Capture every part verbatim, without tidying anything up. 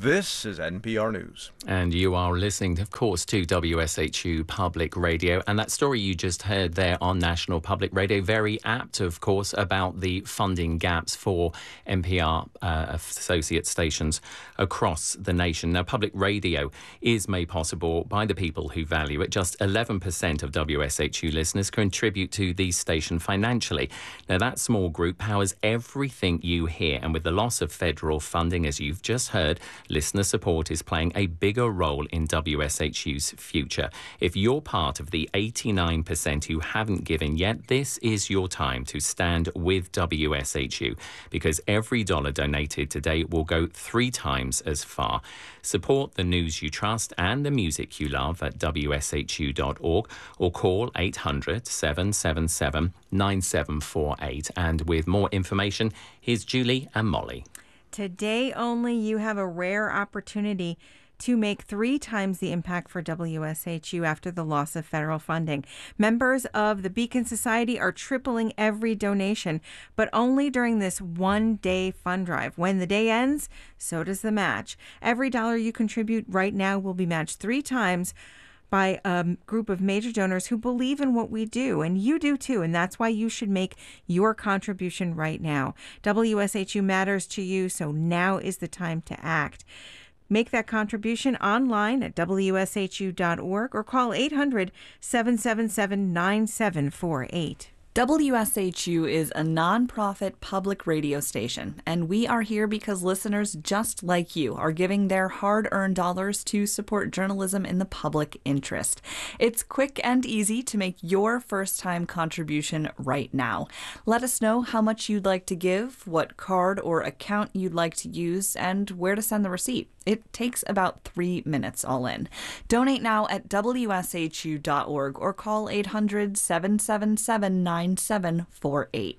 This is N P R News. And you are listening, of course, to W S H U Public Radio. And that story you just heard there on National Public Radio, very apt, of course, about the funding gaps for N P R uh, associate stations across the nation. Now, public radio is made possible by the people who value it. Just eleven percent of W S H U listeners contribute to the station financially. Now, that small group powers everything you hear. And with the loss of federal funding, as you've just heard, listener support is playing a bigger role in W S H U's future. If you're part of the eighty-nine percent who haven't given yet, this is your time to stand with W S H U, because every dollar donated today will go three times as far. Support the news you trust and the music you love at W S H U dot org or call eight hundred, seven seven seven, nine seven four eight. And with more information, here's Julie and Molly. Today only, you have a rare opportunity to make three times the impact for W S H U after the loss of federal funding. Members of the Beacon Society are tripling every donation, but only during this one-day fund drive. When the day ends, so does the match. Every dollar you contribute right now will be matched three times by a group of major donors who believe in what we do, and you do too, and that's why you should make your contribution right now. W S H U matters to you, so now is the time to act. Make that contribution online at W S H U dot org or call eight hundred, seven seven seven, nine seven four eight. W S H U is a nonprofit public radio station, and we are here because listeners just like you are giving their hard-earned dollars to support journalism in the public interest. It's quick and easy to make your first-time contribution right now. Let us know how much you'd like to give, what card or account you'd like to use, and where to send the receipt. It takes about three minutes all in. Donate now at W S H U dot org or call eight hundred, seven seven seven, nine seven four eight.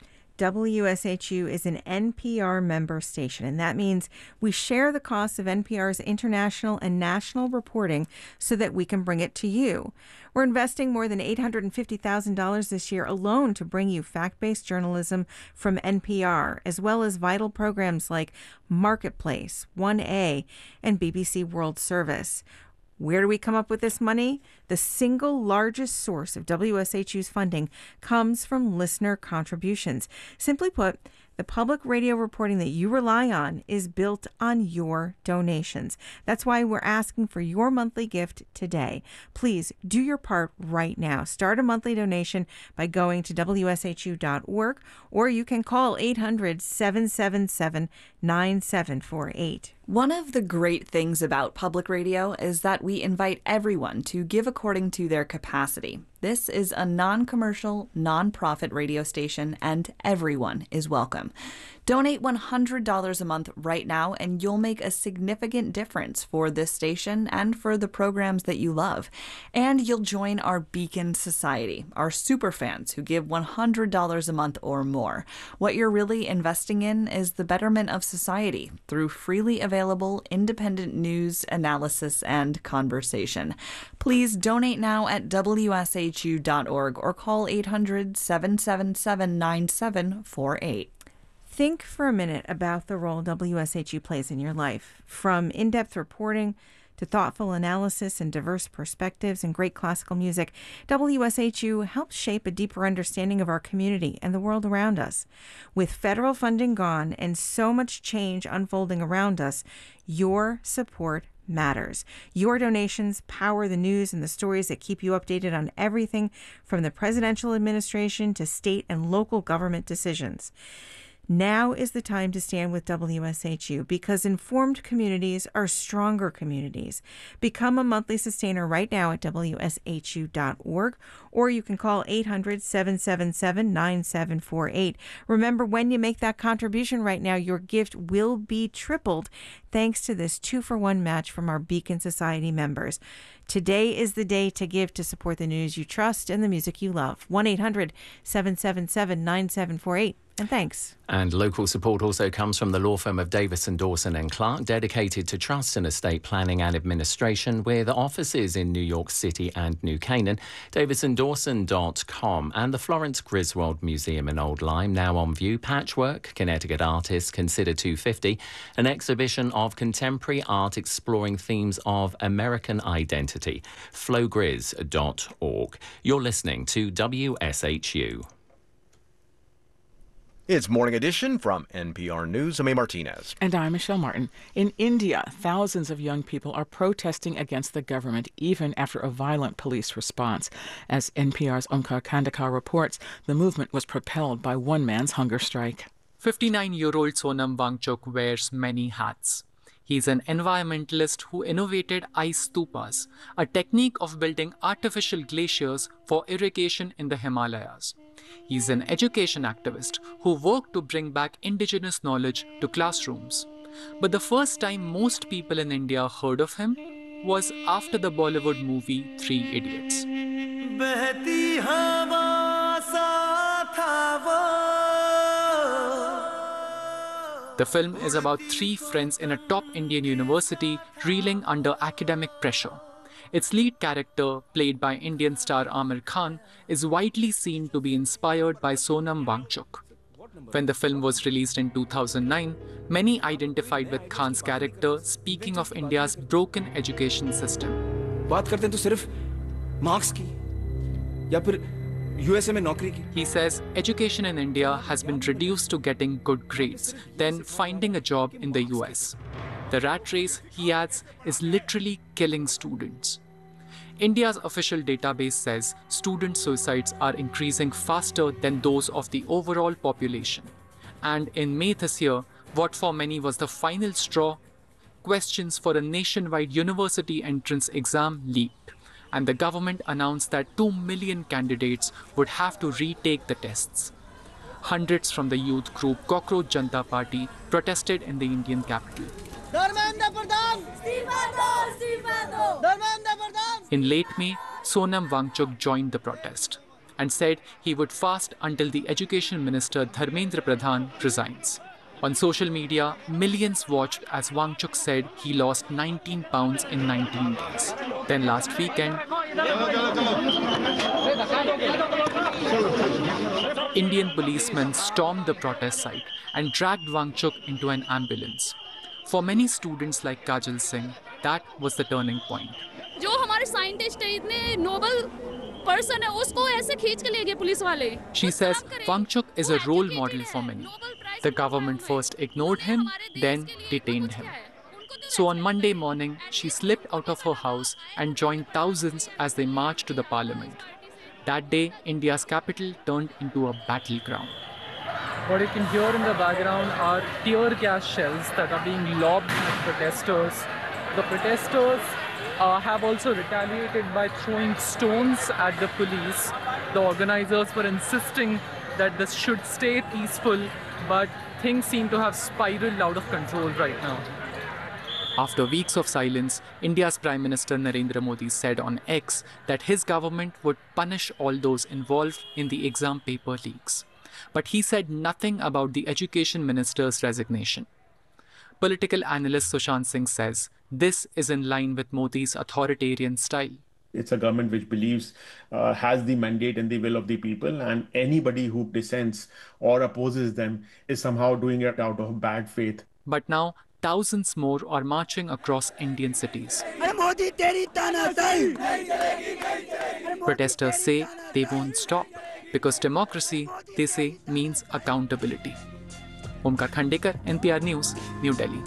W S H U is an N P R member station, and that means we share the costs of N P R's international and national reporting so that we can bring it to you. We're investing more than eight hundred fifty thousand dollars this year alone to bring you fact-based journalism from N P R, as well as vital programs like Marketplace, one A, and B B C World Service. Where do we come up with this money? The single largest source of W S H U's funding comes from listener contributions. Simply put, the public radio reporting that you rely on is built on your donations. That's why we're asking for your monthly gift today. Please do your part right now. Start a monthly donation by going to W S H U dot org, or you can call eight hundred, seven seven seven, nine seven four eight. One of the great things about public radio is that we invite everyone to give according to their capacity. This is a non-commercial, non-profit radio station, and everyone is welcome. Donate one hundred dollars a month right now, and you'll make a significant difference for this station and for the programs that you love. And you'll join our Beacon Society, our superfans who give one hundred dollars a month or more. What you're really investing in is the betterment of society through freely available independent news, analysis, and conversation. Please donate now at W S H U dot org or call eight hundred, seven seven seven, nine seven four eight. Think for a minute about the role W S H U plays in your life. From in-depth reporting to thoughtful analysis and diverse perspectives and great classical music, W S H U helps shape a deeper understanding of our community and the world around us. With federal funding gone and so much change unfolding around us, your support matters. Your donations power the news and the stories that keep you updated on everything from the presidential administration to state and local government decisions. Now is the time to stand with W S H U, because informed communities are stronger communities. Become a monthly sustainer right now at W S H U dot org, or you can call eight hundred, seven seven seven, nine seven four eight. Remember, when you make that contribution right now, your gift will be tripled thanks to this two-for-one match from our Beacon Society members. Today is the day to give to support the news you trust and the music you love. one eight hundred seven seven seven nine seven four eight. And thanks. And local support also comes from the law firm of Davison, Dawson and Clark, dedicated to trust and estate planning and administration, with offices in New York City and New Canaan. Davison Dawson dot com and the Florence Griswold Museum in Old Lyme, now on view. Patchwork, Connecticut artists consider two fifty, an exhibition of contemporary art exploring themes of American identity. flowgriz dot org. You're listening to W S H U. It's Morning Edition from N P R News. I'm A. Martinez. And I'm Michelle Martin. In India, thousands of young people are protesting against the government even after a violent police response. As N P R's Omkar Kandekar reports, the movement was propelled by one man's hunger strike. fifty-nine-year-old Sonam Wangchuk wears many hats. He's an environmentalist who innovated ice stupas, a technique of building artificial glaciers for irrigation in the Himalayas. He's an education activist who worked to bring back indigenous knowledge to classrooms. But the first time most people in India heard of him was after the Bollywood movie Three Idiots. The film is about three friends in a top Indian university reeling under academic pressure. Its lead character, played by Indian star Aamir Khan, is widely seen to be inspired by Sonam Wangchuk. When the film was released in two thousand nine, many identified with Khan's character, speaking of India's broken education system. बात करते हैं तो सिर्फ marks की या फिर USA में नौकरी की. He says education in India has been reduced to getting good grades, then finding a job in the U S. The rat race, he adds, is literally killing students. India's official database says student suicides are increasing faster than those of the overall population. And in May this year, what for many was the final straw, questions for a nationwide university entrance exam leaked, and the government announced that two million candidates would have to retake the tests. Hundreds from the youth group Cockroach Janata Party protested in the Indian capital. In late May, Sonam Wangchuk joined the protest and said he would fast until the Education Minister Dharmendra Pradhan resigns. On social media, millions watched as Wangchuk said he lost nineteen pounds in nineteen days. Then last weekend, Indian policemen stormed the protest site and dragged Wangchuk into an ambulance. For many students like Kajal Singh, that was the turning point. जो हमारे scientist है इतने Nobel person है उसको ऐसे खींच के ले गए पुलिस वाले. She says Wangchuk is a role model for many. The government first ignored him, then detained him. So on Monday morning, she slipped out of her house and joined thousands as they marched to the parliament. That day, India's capital turned into a battleground. What you can hear in the background are tear gas shells that are being lobbed at protesters. The protesters uh, have also retaliated by throwing stones at the police. The organizers were insisting that this should stay peaceful, but things seem to have spiraled out of control right now. After weeks of silence, India's Prime Minister Narendra Modi said on X that his government would punish all those involved in the exam paper leaks. But he said nothing about the Education Minister's resignation. Political analyst Sushant Singh says this is in line with Modi's authoritarian style. It's a government which believes, uh, has the mandate and the will of the people, and anybody who dissents or opposes them is somehow doing it out of bad faith. But now, thousands more are marching across Indian cities. Protesters say they won't stop because democracy, they say, means accountability. Omkar Kandekar, N P R News, New Delhi.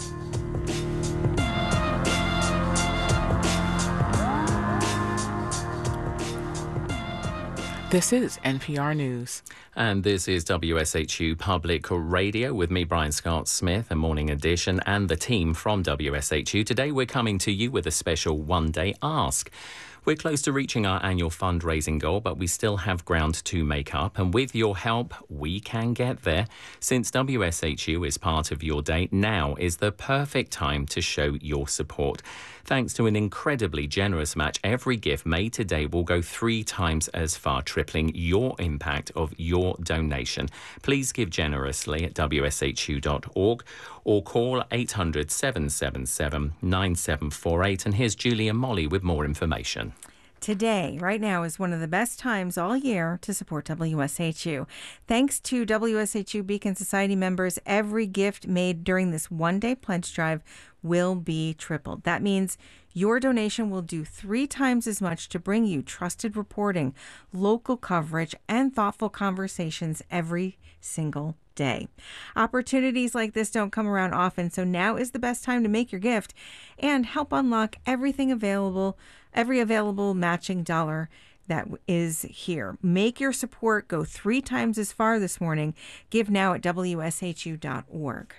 This is N P R News. And this is W S H U Public Radio with me, Brian Scott Smith, a morning edition, and the team from W S H U. Today we're coming to you with a special one-day ask. We're close to reaching our annual fundraising goal, but we still have ground to make up. And with your help, we can get there. Since W S H U is part of your day, now is the perfect time to show your support. Thanks to an incredibly generous match, every gift made today will go three times as far, tripling your impact of your donation. Please give generously at W S H U dot org or call eight hundred, seven seven seven, nine seven four eight. And here's Julie and Molly with more information. Today, right now, is one of the best times all year to support W S H U. Thanks to W S H U Beacon Society members, every gift made during this one-day pledge drive will be tripled. That means your donation will do three times as much to bring you trusted reporting, local coverage, and thoughtful conversations every single day. Opportunities like this don't come around often, so now is the best time to make your gift and help unlock everything available, every available matching dollar that is here. Make your support go three times as far this morning. Give now at W S H U dot org.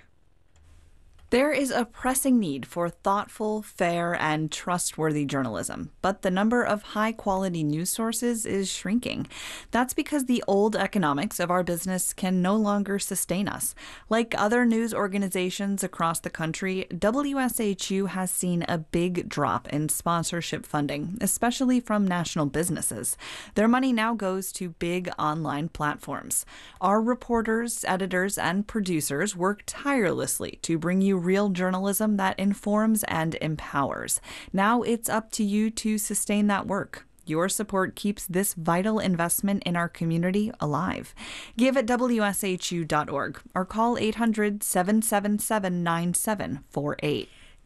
There is a pressing need for thoughtful, fair, and trustworthy journalism, but the number of high-quality news sources is shrinking. That's because the old economics of our business can no longer sustain us. Like other news organizations across the country, W S H U has seen a big drop in sponsorship funding, especially from national businesses. Their money now goes to big online platforms. Our reporters, editors, and producers work tirelessly to bring you real journalism that informs and empowers. Now it's up to you to sustain that work. Your support keeps this vital investment in our community alive. Give at W S H U dot org or call eight hundred, seven seven seven, nine seven four eight.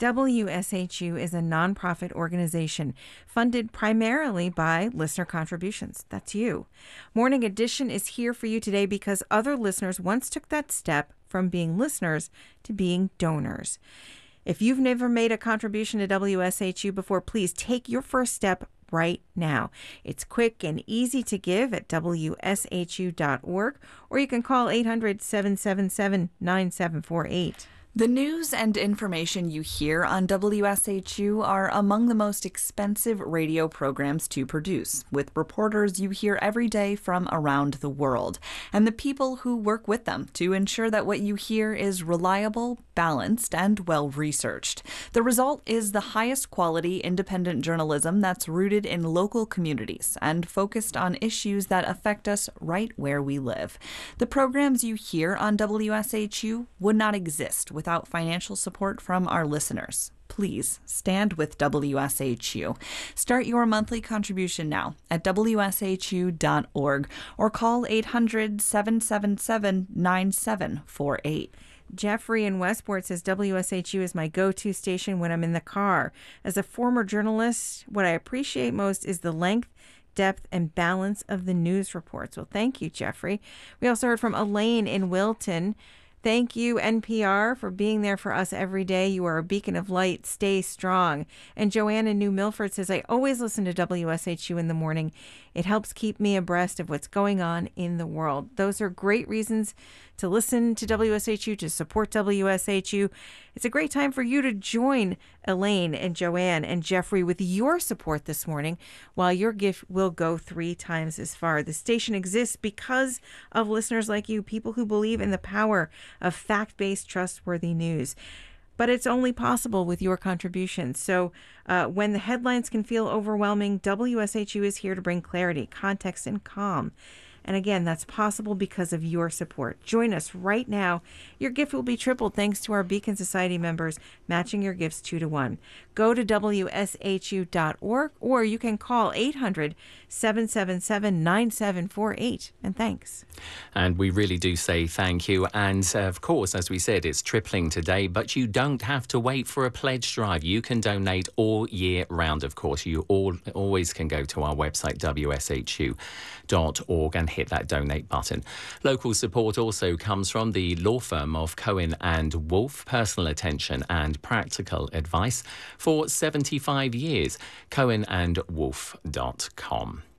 W S H U is a nonprofit organization funded primarily by listener contributions. That's you. Morning Edition is here for you today because other listeners once took that step from being listeners to being donors. If you've never made a contribution to W S H U before, please take your first step right now. It's quick and easy to give at W S H U dot org, or you can call eight hundred, seven seven seven, nine seven four eight. The news and information you hear on W S H U are among the most expensive radio programs to produce, with reporters you hear every day from around the world, and the people who work with them to ensure that what you hear is reliable, balanced, and well-researched. The result is the highest quality independent journalism that's rooted in local communities and focused on issues that affect us right where we live. The programs you hear on W S H U would not exist without without financial support from our listeners. Please stand with W S H U. Start your monthly contribution now at W S H U dot org or call eight hundred, seven seven seven, nine seven four eight. Jeffrey in Westport says W S H U is my go-to station when I'm in the car. As a former journalist, what I appreciate most is the length, depth, and balance of the news reports. Well, thank you, Jeffrey. We also heard from Elaine in Wilton. Thank you, N P R, for being there for us every day. You are a beacon of light. Stay strong. And Joanne in New Milford says, I always listen to W S H U in the morning. It helps keep me abreast of what's going on in the world. Those are great reasons to listen to W S H U, to support W S H U. It's a great time for you to join Elaine and Joanne and Jeffrey with your support this morning, while your gift will go three times as far. The station exists because of listeners like you, people who believe in the power of fact-based, trustworthy news. But it's only possible with your contributions. So uh, when the headlines can feel overwhelming, W S H U is here to bring clarity, context, and calm. And again, that's possible because of your support. Join us right now. Your gift will be tripled thanks to our Beacon Society members matching your gifts two to one. Go to W S H U dot org or you can call eight hundred, seven seven seven, nine seven four eight. And thanks. And we really do say thank you. And uh, of course, as we said, it's tripling today, but you don't have to wait for a pledge drive. You can donate all year round, of course. You all always can go to our website, W S H U dot org, and hit that donate button. Local support also comes from the law firm of Cohen and Wolf, personal attention and practical advice for seventy-five years. Cohen and Wolf dot com.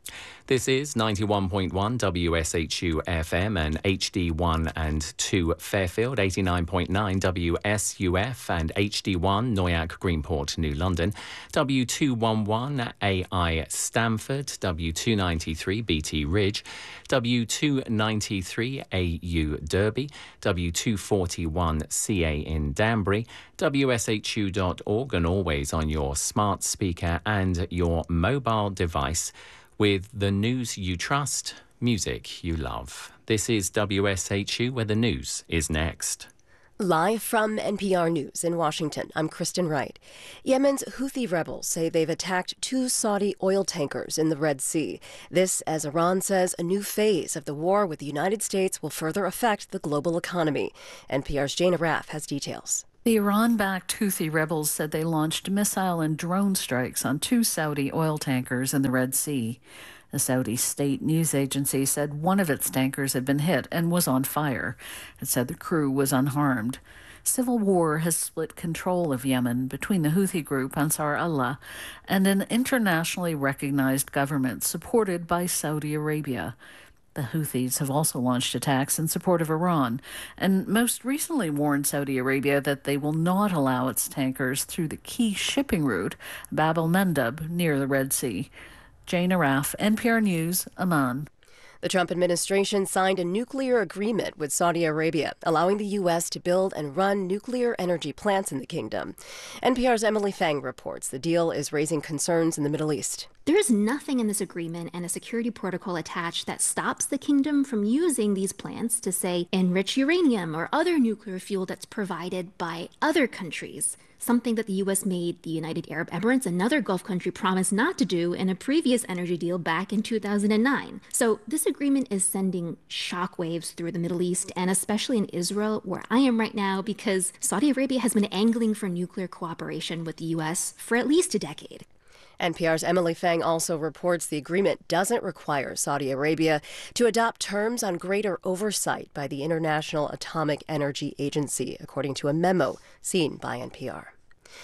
This is ninety-one point one W S H U F M and H D one and two Fairfield, eighty-nine point nine W S U F and H D one Noyac Greenport, New London, W two eleven A I Stamford, W two ninety-three B T Ridge, W two ninety-three A U Derby, W two forty-one C A in Danbury, W S H U dot org, and always on your smart speaker and your mobile device, with the news you trust, music you love. This is W S H U, where the news is next. Live from N P R News in Washington, I'm Kristen Wright. Yemen's Houthi rebels say they've attacked two Saudi oil tankers in the Red Sea. This, as Iran says, a new phase of the war with the United States will further affect the global economy. N P R's Jane Arraf has details. The Iran-backed Houthi rebels said they launched missile and drone strikes on two Saudi oil tankers in the Red Sea. The Saudi state news agency said one of its tankers had been hit and was on fire. It said the crew was unharmed. Civil war has split control of Yemen between the Houthi group Ansar Allah and an internationally recognized government supported by Saudi Arabia. The Houthis have also launched attacks in support of Iran and most recently warned Saudi Arabia that they will not allow its tankers through the key shipping route, Bab el-Mandab, near the Red Sea. Jane Arraf, N P R News, Amman. The Trump administration signed a nuclear agreement with Saudi Arabia, allowing the U S to build and run nuclear energy plants in the kingdom. N P R's Emily Fang reports the deal is raising concerns in the Middle East. There is nothing in this agreement and a security protocol attached that stops the kingdom from using these plants to, say, enrich uranium or other nuclear fuel that's provided by other countries, something that the U S made the United Arab Emirates, another Gulf country, promise not to do in a previous energy deal back in two thousand nine. So this agreement is sending shockwaves through the Middle East, and especially in Israel, where I am right now, because Saudi Arabia has been angling for nuclear cooperation with the U S for at least a decade. N P R's Emily Fang also reports the agreement doesn't require Saudi Arabia to adopt terms on greater oversight by the International Atomic Energy Agency, according to a memo seen by N P R.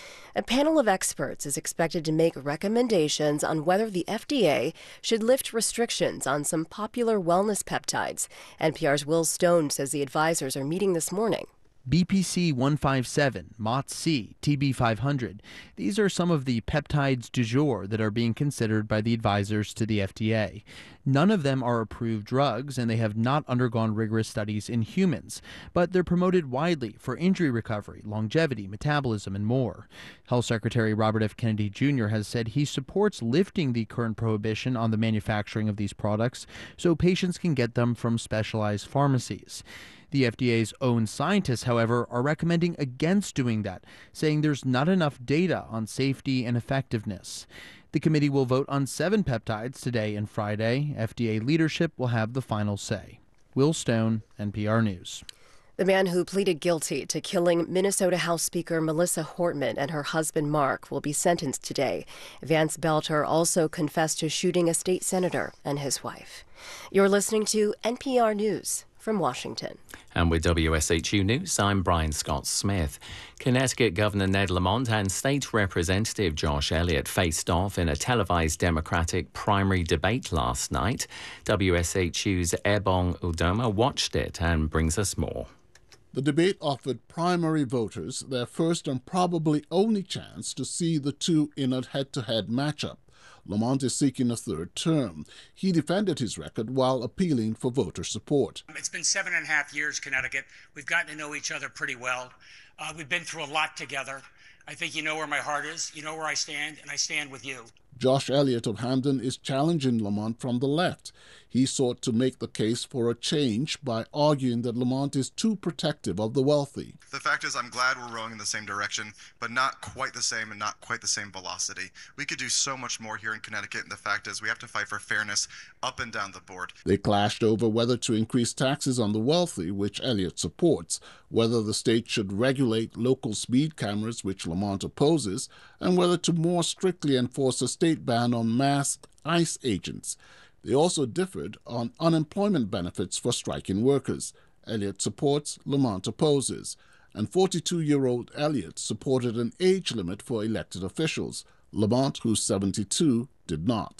A panel of experts is expected to make recommendations on whether the F D A should lift restrictions on some popular wellness peptides. N P R's Will Stone says the advisors are meeting this morning. B P C one fifty-seven, M O T C, T B five hundred. These are some of the peptides du jour that are being considered by the advisors to the F D A. None of them are approved drugs, and they have not undergone rigorous studies in humans, but they're promoted widely for injury recovery, longevity, metabolism, and more. Health Secretary Robert F. Kennedy Junior has said he supports lifting the current prohibition on the manufacturing of these products so patients can get them from specialized pharmacies. The F D A's own scientists, however, are recommending against doing that, saying there's not enough data on safety and effectiveness. The committee will vote on seven peptides today and Friday. F D A leadership will have the final say. Will Stone, N P R News. The man who pleaded guilty to killing Minnesota House Speaker Melissa Hortman and her husband Mark will be sentenced today. Vance Belter also confessed to shooting a state senator and his wife. You're listening to N P R News from Washington. And with W S H U News, I'm Brian Scott Smith. Connecticut Governor Ned Lamont and State Representative Josh Elliott faced off in a televised Democratic primary debate last night. W S H U's Ebong Udoma watched it and brings us more. The debate offered primary voters their first and probably only chance to see the two in a head-to-head matchup. Lamont is seeking a third term. He defended his record while appealing for voter support. It's been seven and a half years, Connecticut. We've gotten to know each other pretty well. Uh, we've been through a lot together. I think you know where my heart is, you know where I stand, and I stand with you. Josh Elliott of Hamden is challenging Lamont from the left. He sought to make the case for a change by arguing that Lamont is too protective of the wealthy. The fact is, I'm glad we're rowing in the same direction, but not quite the same and not quite the same velocity. We could do so much more here in Connecticut, and the fact is we have to fight for fairness up and down the board. They clashed over whether to increase taxes on the wealthy, which Elliott supports, whether the state should regulate local speed cameras, which Lamont opposes, and whether to more strictly enforce a state ban on masked ICE agents. They also differed on unemployment benefits for striking workers. Elliott supports, Lamont opposes. And forty-two-year-old Elliott supported an age limit for elected officials. Lamont, who's seventy-two, did not.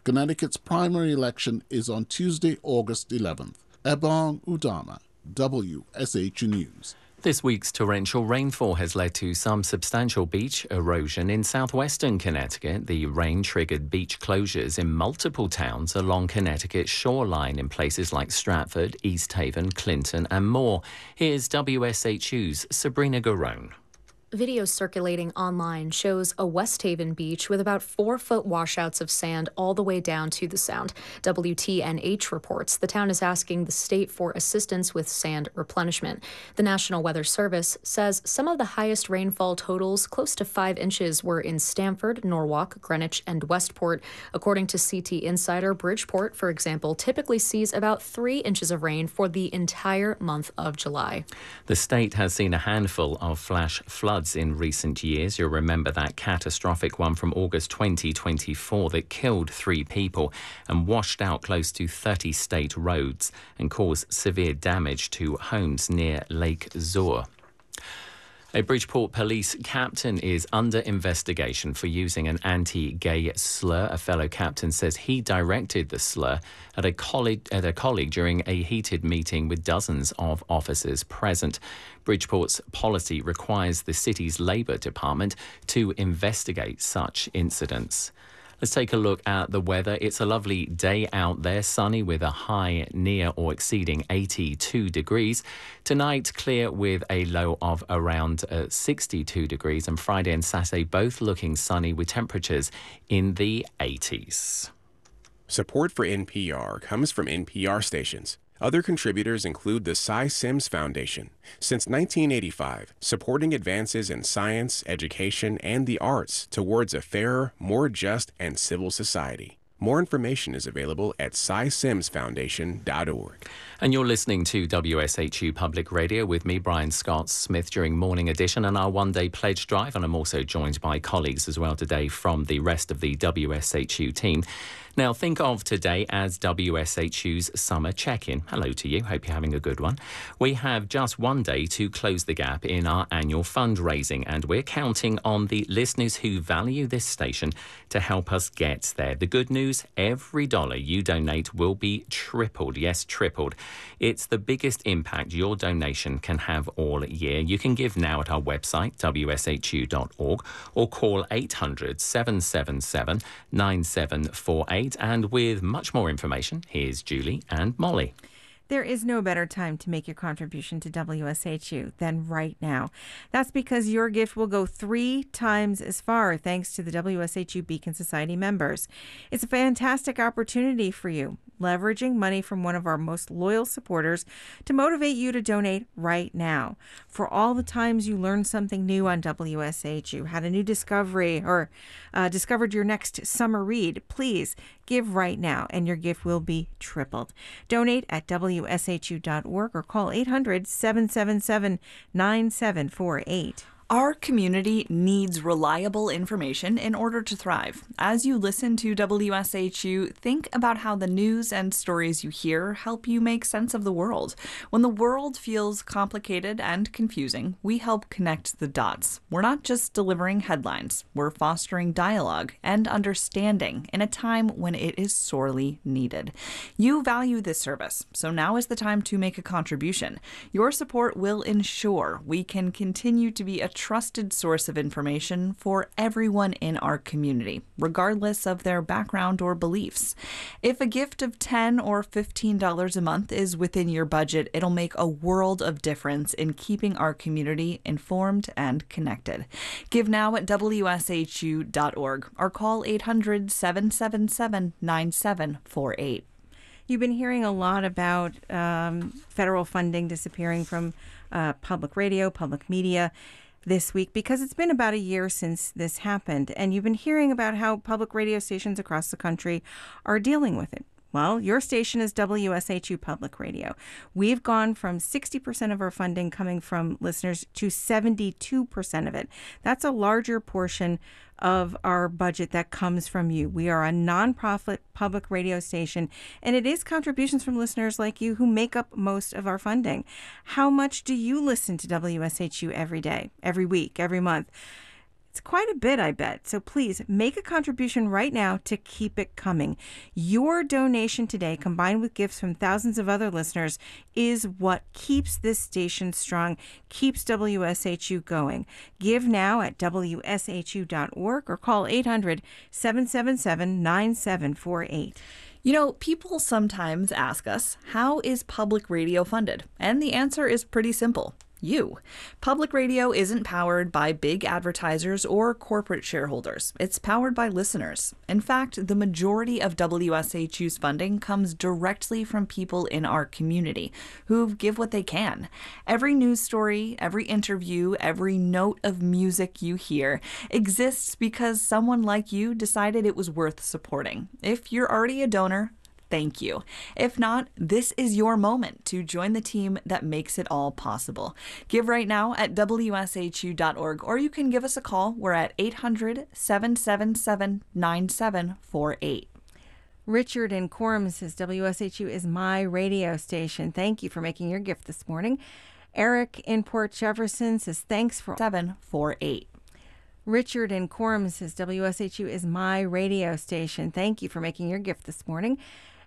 Connecticut's primary election is on Tuesday, August eleventh. Ebong Udama, W S H U News. This week's torrential rainfall has led to some substantial beach erosion in southwestern Connecticut. The rain triggered beach closures in multiple towns along Connecticut's shoreline in places like Stratford, East Haven, Clinton and more. Here's W S H U's Sabrina Garone. Video circulating online shows a West Haven beach with about four-foot washouts of sand all the way down to the Sound. W T N H reports the town is asking the state for assistance with sand replenishment. The National Weather Service says some of the highest rainfall totals, close to five inches, were in Stamford, Norwalk, Greenwich, and Westport. According to C T Insider, Bridgeport, for example, typically sees about three inches of rain for the entire month of July. The state has seen a handful of flash floods in recent years. You'll remember that catastrophic one from August twenty twenty-four that killed three people and washed out close to thirty state roads and caused severe damage to homes near Lake Zoar. A Bridgeport police captain is under investigation for using an anti-gay slur. A fellow captain says he directed the slur at a colleague, at a colleague during a heated meeting with dozens of officers present. Bridgeport's policy requires the city's Labour Department to investigate such incidents. Let's take a look at the weather. It's a lovely day out there, sunny with a high near or exceeding eighty-two degrees. Tonight, clear with a low of around uh, sixty-two degrees. And Friday and Saturday, both looking sunny with temperatures in the eighties. Support for N P R comes from N P R stations. Other contributors include the Cy Sims Foundation. Since nineteen eighty-five, supporting advances in science, education, and the arts towards a fairer, more just, and civil society. More information is available at cy sims foundation dot org. And you're listening to W S H U Public Radio with me, Brian Scott Smith, during Morning Edition and our one-day pledge drive. And I'm also joined by colleagues as well today from the rest of the W S H U team. Now, think of today as W S H U's summer check-in. Hello to you. Hope you're having a good one. We have just one day to close the gap in our annual fundraising, and we're counting on the listeners who value this station to help us get there. The good news, every dollar you donate will be tripled. Yes, tripled. It's the biggest impact your donation can have all year. You can give now at our website, w s h u dot org, or call eight hundred, seven seven seven, nine seven four eight. And with much more information, here's Julie and Molly. There is no better time to make your contribution to W S H U than right now. That's because your gift will go three times as far thanks to the W S H U Beacon Society members. It's a fantastic opportunity for you, leveraging money from one of our most loyal supporters to motivate you to donate right now. For all the times you learned something new on W S H U, had a new discovery, or uh, discovered your next summer read, please give right now and your gift will be tripled. Donate at w s h u dot org or call eight hundred, seven seven seven, nine seven four eight. Our community needs reliable information in order to thrive. As you listen to W S H U, think about how the news and stories you hear help you make sense of the world. When the world feels complicated and confusing, we help connect the dots. We're not just delivering headlines, we're fostering dialogue and understanding in a time when it is sorely needed. You value this service, so now is the time to make a contribution. Your support will ensure we can continue to be a trusted source of information for everyone in our community, regardless of their background or beliefs. If a gift of ten dollars or fifteen dollars a month is within your budget, it'll make a world of difference in keeping our community informed and connected. Give now at w s h u dot org or call eight hundred, seven seven seven, nine seven four eight. You've been hearing a lot about um, federal funding disappearing from uh, public radio, public media this week, because it's been about a year since this happened. And you've been hearing about how public radio stations across the country are dealing with it. Well, your station is W S H U Public Radio. We've gone from sixty percent of our funding coming from listeners to seventy-two percent of it. That's a larger portion of our budget that comes from you. We are a nonprofit public radio station, and it is contributions from listeners like you who make up most of our funding. How much do you listen to W S H U every day, every week, every month? It's quite a bit, I bet. So please make a contribution right now to keep it coming. Your donation today, combined with gifts from thousands of other listeners, is what keeps this station strong, keeps W S H U going. Give now at W S H U dot org or call eight hundred, seven seven seven, nine seven four eight. You know, people sometimes ask us, how is public radio funded? And the answer is pretty simple. You. Public radio isn't powered by big advertisers or corporate shareholders. It's powered by listeners. In fact, the majority of W S H U's funding comes directly from people in our community who give what they can. Every news story, every interview, every note of music you hear exists because someone like you decided it was worth supporting. If you're already a donor, thank you. If not, this is your moment to join the team that makes it all possible. Give right now at W S H U dot org, or you can give us a call. We're at eight hundred, seven seven seven, nine seven four eight. Richard in Quorum says W S H U is my radio station. Thank you for making your gift this morning. Eric in Port Jefferson says thanks for seven four eight. Richard in Quorum says W S H U is my radio station. Thank you for making your gift this morning.